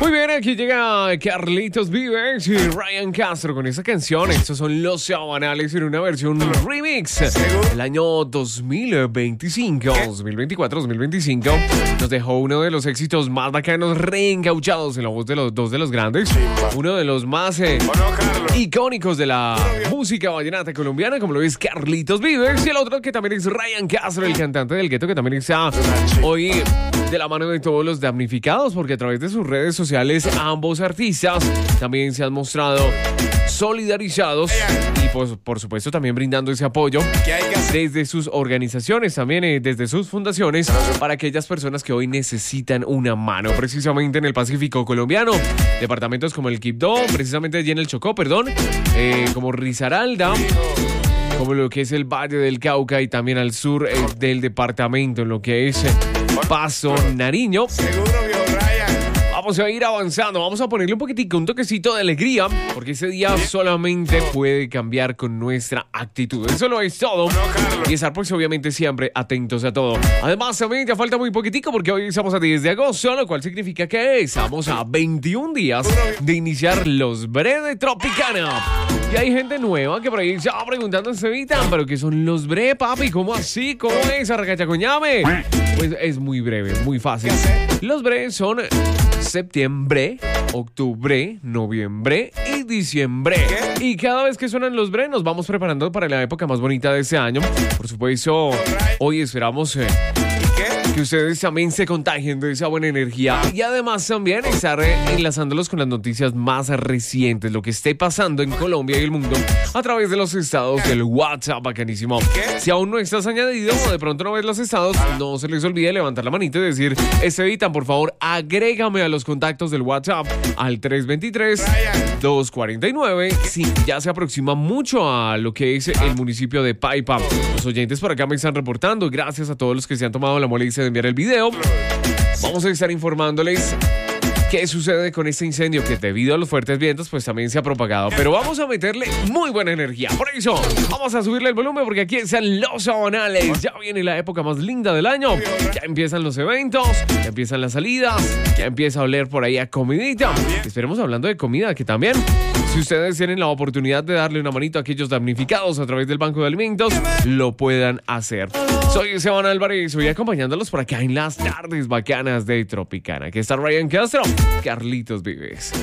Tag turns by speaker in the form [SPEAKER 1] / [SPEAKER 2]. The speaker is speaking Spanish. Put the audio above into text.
[SPEAKER 1] Muy bien, aquí llega Carlitos Vives y Ryan Castro con esta canción. Estos son Los Sabanales en una versión remix. El año 2024, 2025 nos dejó uno de los éxitos más bacanos reencauchados en la voz de los dos de los grandes. Uno de los más icónicos de la música vallenata colombiana, como lo es Carlitos Vives. Y el otro que también es Ryan Castro, el cantante del Gueto, que también está hoy de la mano de todos los damnificados, porque a través de sus redes sociales ambos artistas también se han mostrado solidarizados y pues por supuesto también brindando ese apoyo desde sus organizaciones, también desde sus fundaciones, para aquellas personas que hoy necesitan una mano, precisamente en el Pacífico colombiano, departamentos como el Quibdó, precisamente allí en el Chocó, como Risaralda, como lo que es el Valle del Cauca y también al sur del departamento, en lo que es Pasto, Nariño. Vamos a ir avanzando, vamos a ponerle un toquecito de alegría, porque ese día solamente puede cambiar con nuestra actitud. Eso lo es todo. Y estar pues obviamente siempre atentos a todo. Además también ya falta muy poquitico, porque hoy estamos a 10 de agosto, lo cual significa que estamos a 21 días de iniciar los Bre de Tropicana. Y hay gente nueva que por ahí se va preguntando en Cevita, ¿pero qué son los Bre, papi? ¿Cómo así? ¿Cómo es? Arracachacoñame. Pues es muy breve, muy fácil. Los Bre son septiembre, octubre, noviembre y diciembre. Y cada vez que suenan los Bre nos vamos preparando para la época más bonita de este año. Por supuesto, hoy esperamos que ustedes también se contagien de esa buena energía y además también estar enlazándolos con las noticias más recientes, lo que esté pasando en Colombia y el mundo a través de los estados del WhatsApp, bacanísimo. Si aún no estás añadido o de pronto no ves los estados, no se les olvide levantar la manita y decir: Estevitan, por favor, agrégame a los contactos del WhatsApp al 323-249. Sí, ya se aproxima mucho a lo que es el municipio de Paipa. Los oyentes por acá me están reportando, gracias a todos los que se han tomado la molestia de enviar el video. Vamos a estar informándoles qué sucede con este incendio que debido a los fuertes vientos pues también se ha propagado, pero vamos a meterle muy buena energía. Por eso vamos a subirle el volumen, porque aquí están Los Sabanales. Ya viene la época más linda del año, ya empiezan los eventos, ya empiezan las salidas, ya empieza a oler por ahí a comidita. Esperemos, hablando de comida, que también, si ustedes tienen la oportunidad de darle una manito a aquellos damnificados a través del Banco de Alimentos, lo puedan hacer. Soy Esteban Álvarez, voy acompañándolos por acá en las tardes bacanas de Tropicana. Aquí está Ryan Castro, Carlitos Vives.